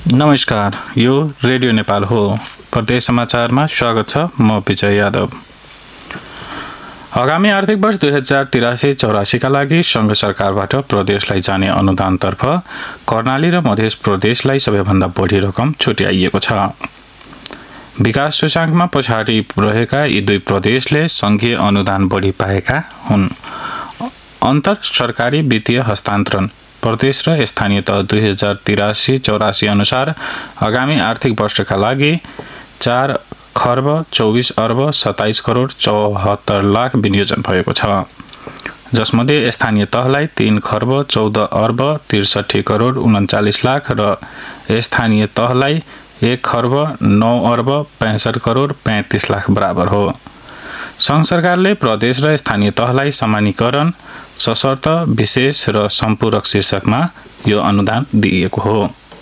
नमस्कार, यो रेडियो नेपाल हो। प्रदेश समाचारमा स्वागत छ। म विजय यादव। आगामी आर्थिक वर्ष 2083-84 का लागि संघ सरकारबाट प्रदेशलाई जाने अनुदानतर्फ कर्णाली र मध्य प्रदेशलाई सबैभन्दा बढी रकम छुट्याइएको छ। विकास सूचाङ्कमा पछाडि रहेका यी दुई प्रदेशले संघीय अनुदान बढी पाएका हुन्। अन्तर सरकारी वित्तीय हस्तान्तरण प्रदेश र स्थानीय तह 2083-84 अनुसार आगामी आर्थिक वर्षका लागि 4 खर्ब 24 अर्ब 27 करोड 74 लाख विनियोजन भएको छ, जसमध्ये स्थानीय तहलाई 3 खर्ब 14 अर्ब 63 करोड 39 लाख र स्थानीय तहलाई 1 खर्ब 9 अर्ब 65 करोड 35 लाख बराबर हो। संघ सरकारले प्रदेश र स्थानीय तहलाई समानीकरण, सशर्त, विशेष र सम्पूरक शीर्षकमा यो अनुदान दिएको हो।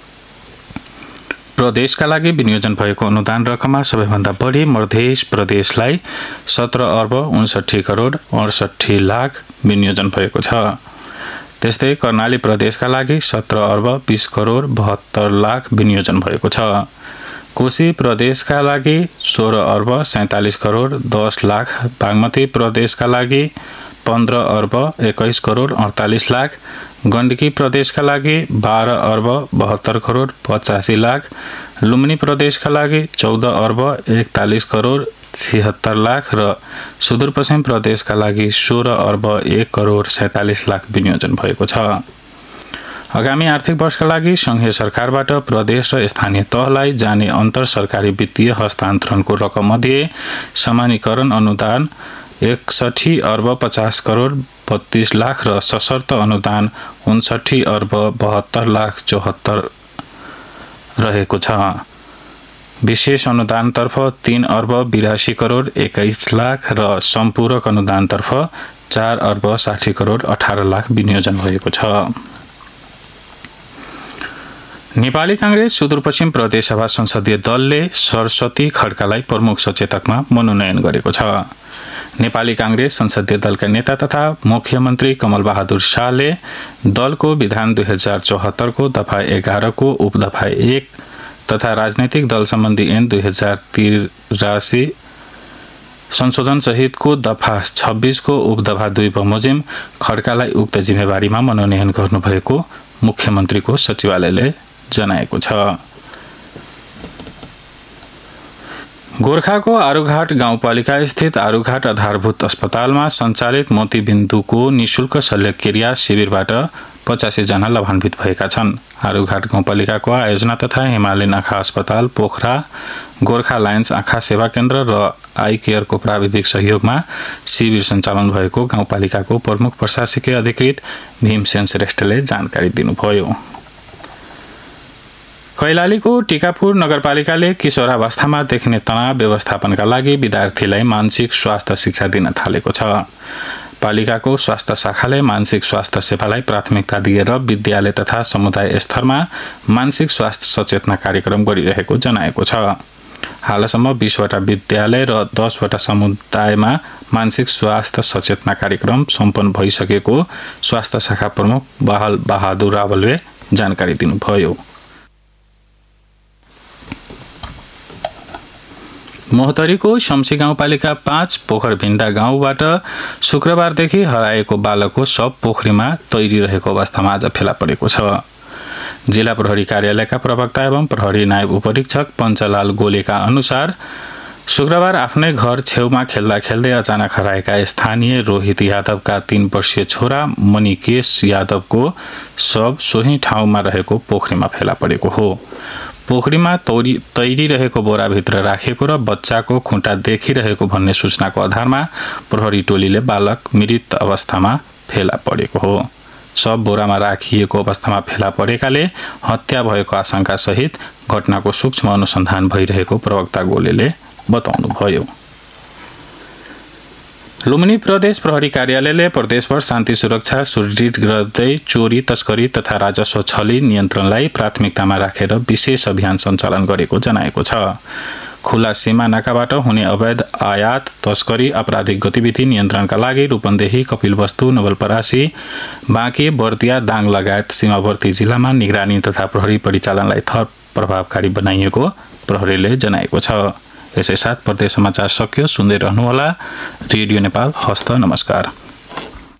प्रदेशका लागि विनियोजन भएको अनुदान रकममा सबैभन्दा बढी मध्य प्रदेशलाई 17 अर्ब 59 करोड 68 लाख विनियोजन भएको छ। त्यस्तै कर्णाली प्रदेशका लागि 17 अर्ब 20 करोड 72 लाख विनियोजन भएको छ। कोशी प्रदेशका लागि 16 अर्ब 47 करोड 10 लाख, बागमती प्रदेशका लागि 15 अर्ब 21 करोड 48 लाख, गण्डकी प्रदेशका लागि 12 अर्ब 72 करोड 85 लाख, लुम्बिनी प्रदेशका लागि 14 अर्ब 41 करोड 76 लाख र सुदूरपश्चिम प्रदेशका लागि 16 अर्ब 1 करोड 47 लाख विनियोजन भएको छ। आगामी आर्थिक वर्षका लागि संघीय सरकारबाट प्रदेश र स्थानीय तहलाई जाने अन्तर सरकारी वित्तीय हस्तान्तरणको रकम मध्ये समानीकरण अनुदान 61 अर्ब 50 करोड 32 लाख र सशर्त अनुदान 59 अर्ब 72 लाख 74 रहेको छ। विशेष अनुदानतर्फ 3 अर्ब 82 करोड 21 लाख र सम्पूरक अनुदानतर्फ 4 अर्ब 60 करोड 18 लाख विनियोजन भएको छ। नेपाली कांग्रेस सुदूरपश्चिम प्रदेश सभा संसदीय दलले सरस्वती खड्कालाई प्रमुख सचेतकमा मनोनयन गरेको छ। नेपाली कांग्रेस संसदीय दलका नेता तथा मुख्यमन्त्री कमल बहादुर शाहले दलको विधान 2074 को दफा 11 को उपदफा 1 तथा राजनैतिक दल सम्बन्धी ऐन 2083 संशोधन सहितको दफा 26 को उपदफा 2 बमोजिम खड्कालाई उक्त जिम्मेवारीमा मनोनयन गर्नुभएको मुख्यमन्त्रीको सचिवालयले जनाएको छ। गोर्खाको आरुघाट गाउँपालिका स्थित आरुघाट आधारभूत अस्पतालमा सञ्चालित मोतीबिन्दुको निशुल्क शल्यक्रिया शिविरबाट 85 जना लाभान्वित भएका छन्। आरुघाट गाउँपालिकाको आयोजना तथा हिमालयन आँखा अस्पताल पोखरा, गोर्खा लायन्स आँखा सेवा केन्द्र र आई केयरको प्राविधिक सहयोगमा शिविर सञ्चालन भएको गाउँपालिकाको प्रमुख प्रशासकीय अधिकृत भीमसेन श्रेष्ठले जानकारी दिनुभयो। कैलालीको टिकापुर नगरपालिकाले किशोरावस्थामा देखिने तनाव व्यवस्थापनका लागि विद्यार्थीलाई मानसिक स्वास्थ्य शिक्षा दिन थालेको छ। पालिकाको स्वास्थ्य शाखाले मानसिक स्वास्थ्य सेवालाई प्राथमिकता दिएर विद्यालय तथा समुदाय स्तरमा मानसिक स्वास्थ्य सचेतना कार्यक्रम गरिरहेको जनाएको छ। हालसम्म 20 वटा विद्यालय र 10 वटा समुदायमा मानसिक स्वास्थ्य सचेतना कार्यक्रम सम्पन्न भइसकेको स्वास्थ्य शाखा प्रमुख बहाल बहादुर रावलले जानकारी दिनुभयो। मोहतरीको शम्सी गाउँपालिका 5 पोखरभिण्डा गाउँबाट शुक्रबारदेखि हराएको बालकको शव पोखरीमा तैरिरहेको अवस्थामा आज फेला परेको छ। जिल्ला प्रहरी कार्यालयका प्रवक्ता एवं प्रहरी नायब उपरीक्षक पञ्चलाल गोलेका अनुसार शुक्रबार आफ्नै घर छेउमा खेल्दा खेल्दै अचानक हराएका स्थानीय रोहित यादवका 3 वर्षीय छोरा मणिकेश यादवको शव सोही ठाउँमा रहेको पोखरीमा फेला परेको हो। पोखरीमा तैरिरहेको बोराभित्र राखेको र बच्चाको खुट्टा देखिरहेको भन्ने सूचनाको आधारमा प्रहरी टोलीले बालक मृत अवस्थामा फेला परेको हो। शव बोरामा राखिएको अवस्थामा फेला परेकाले हत्या भएको आशंका सहित घटनाको सूक्ष्म अनुसन्धान भइरहेको प्रवक्ता गोलेले बताउनुभयो। लुम्बिनी प्रदेश प्रहरी कार्यालयले प्रदेशभर शान्ति सुरक्षा सुदृढ गर्दै चोरी, तस्करी तथा राजस्व छली नियन्त्रणलाई प्राथमिकतामा राखेर विशेष अभियान सञ्चालन गरेको जनाएको छ। खुला सीमा नाकाबाट हुने अवैध आयात, तस्करी, आपराधिक गतिविधि नियन्त्रणका लागि रूपन्देही, कपिलवस्तु, नवलपरासी, बाँके, बर्दिया, दाङ लगायत सीमावर्ती जिल्लामा निगरानी तथा प्रहरी परिचालनलाई थप प्रभावकारी बनाइएको प्रहरीले जनाएको छ। यसै साथ प्रदेश समाचार सकियो। सुन्दै रहनुहोला रेडियो नेपाल। हस्त नमस्कार।